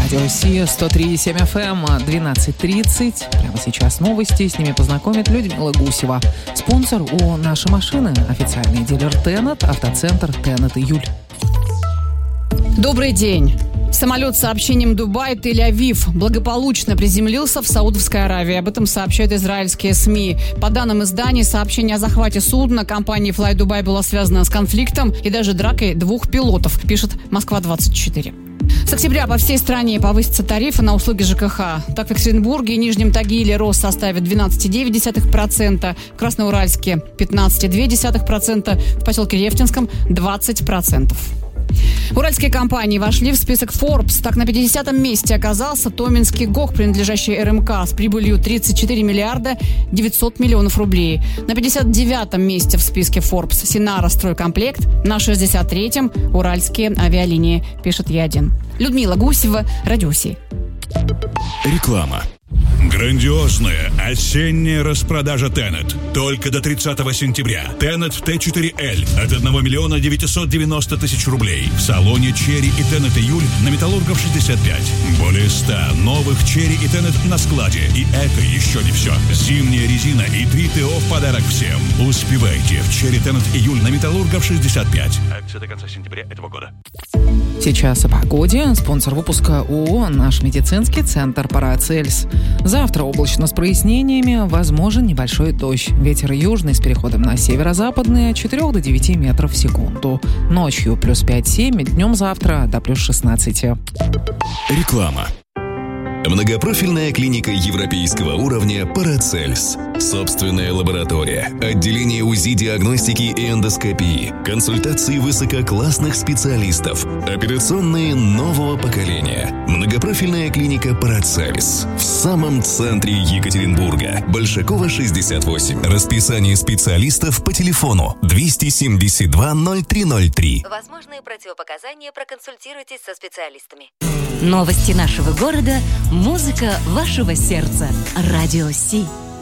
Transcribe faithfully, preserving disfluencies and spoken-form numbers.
Радио Си, сто три и семь эф эм, двенадцать тридцать. Прямо сейчас новости. С ними познакомит Людмила Гусева. Спонсор у «Наши машины». Официальный дилер Тенет, автоцентр Тенет Июль. Добрый день. Самолет с сообщением Дубай, Тель-Авив благополучно приземлился в Саудовской Аравии. Об этом сообщают израильские СМИ. По данным изданий, сообщение о захвате судна компании Fly Dubai было связано с конфликтом и даже дракой двух пилотов, пишет Москва двадцать четыре. С октября по всей стране повысятся тарифы на услуги ЖКХ. Так, в Екатеринбурге и Нижнем Тагиле рост составит двенадцать целых девять десятых процента, в Красноуральске пятнадцать целых две десятых процента, в поселке Рефтинском двадцать процентов. Уральские компании вошли в список Forbes. Так, на пятидесятом месте оказался Томинский ГОК, принадлежащий эр эм ка, с прибылью тридцать четыре миллиарда девятьсот миллионов рублей. На пятьдесят девятом месте в списке Forbes Синара Стройкомплект. На шестьдесят третьем Уральские авиалинии, пишет Е один. Людмила Гусева, Радио Си. Реклама. Грандиозная осенняя распродажа Тенет. Только до тридцатого сентября. Тенет Т четыре Л от одного миллиона девятьсот девяносто тысяч рублей. В салоне Черри и Тенет Июль на Металлургов шестьдесят пять. Более ста новых Черри и Тенет на складе. И это еще не все. Зимняя резина и три ТО в подарок всем. Успевайте в Черри Тенет Июль на Металлургов шестьдесят пять. Акция до конца сентября этого года. Сейчас о погоде. Спонсор выпуска ООО «Наш медицинский центр Парацельс». Завтра облачно с прояснениями, возможен небольшой дождь. Ветер южный с переходом на северо-западный от четырёх до девяти метров в секунду. Ночью плюс пять-семь, днем завтра до плюс шестнадцать. Реклама. Многопрофильная клиника европейского уровня «Парацельс». Собственная лаборатория, отделение УЗИ, диагностики и эндоскопии, консультации высококлассных специалистов, операционные нового поколения. Многопрофильная клиника «Парацельс» в самом центре Екатеринбурга. Большакова, шестьдесят восемь. Расписание специалистов по телефону двести семьдесят два ноль три ноль три. Возможные противопоказания, проконсультируйтесь со специалистами. Новости нашего города, музыка вашего сердца. Радио Си.